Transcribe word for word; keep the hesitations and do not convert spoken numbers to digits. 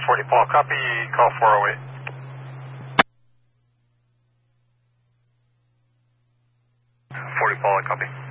forty Paul, copy, call four oh eight. forty Paul, copy.